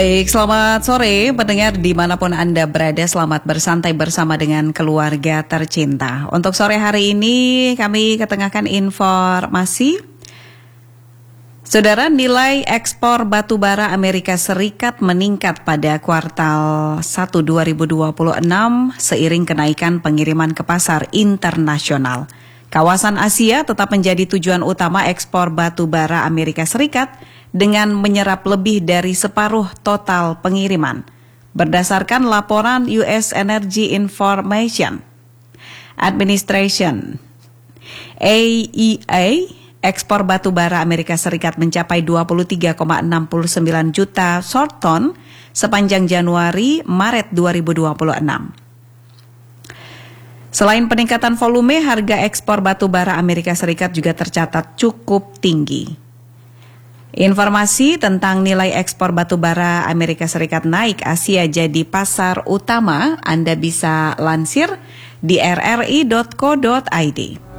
Baik, selamat sore pendengar dimanapun Anda berada, selamat bersantai bersama dengan keluarga tercinta. Untuk sore hari ini kami ketengahkan informasi. Saudara, nilai ekspor batubara Amerika Serikat meningkat pada kuartal 1 2026 seiring kenaikan pengiriman ke pasar internasional. Kawasan Asia tetap menjadi tujuan utama ekspor batubara Amerika Serikat dengan menyerap lebih dari separuh total pengiriman. Berdasarkan laporan US Energy Information Administration (AEA), ekspor batubara Amerika Serikat mencapai 23,69 juta short ton sepanjang Januari-Maret 2026. Selain peningkatan volume, harga ekspor batubara Amerika Serikat juga tercatat cukup tinggi. Informasi tentang nilai ekspor batubara Amerika Serikat naik, Asia jadi pasar utama, Anda bisa lansir di rri.co.id.